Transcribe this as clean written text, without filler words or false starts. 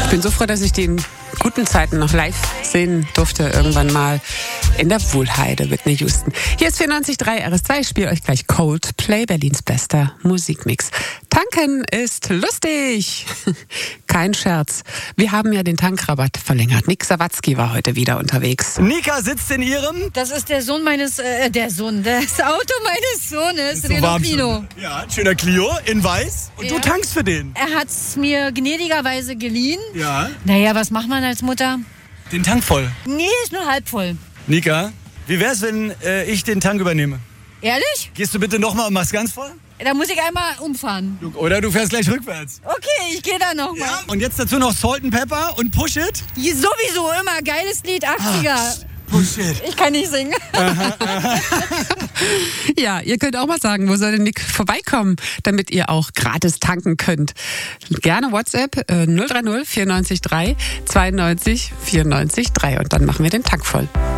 Ich bin so froh, dass ich die in guten Zeiten noch live sehen durfte, irgendwann mal in der Wuhlheide, Whitney Houston. Hier ist 94.3 RS2, ich spiele euch gleich Coldplay, Berlins bester Musikmix. Tanken ist lustig. Kein Scherz. Wir haben ja den Tankrabatt verlängert. Nick Sawatzki war heute wieder unterwegs. Nika sitzt in ihrem... Das ist der Sohn das Auto meines Sohnes, So Renault warm Clio. schon. Ja, ein schöner Clio in weiß. Und Ja. du tankst für den. Er hat's mir gnädigerweise geliehen. Ja. Naja, was macht man als Mutter? Den Tank voll. Nee, ist nur halb voll. Nika, wie wär's, wenn ich den Tank übernehme? Ehrlich? Gehst du bitte nochmal und machst ganz voll? Da muss ich einmal umfahren. Oder du fährst gleich rückwärts. Okay, ich gehe da nochmal. Ja. Und jetzt dazu noch Salt and Pepper und Push It. Sowieso immer geiles Lied, 80er. Push It. Ich kann nicht singen. Ja, ihr könnt auch mal sagen, wo soll denn Nick vorbeikommen, damit ihr auch gratis tanken könnt. Gerne WhatsApp 030 94 3 92 94 3 und dann machen wir den Tank voll.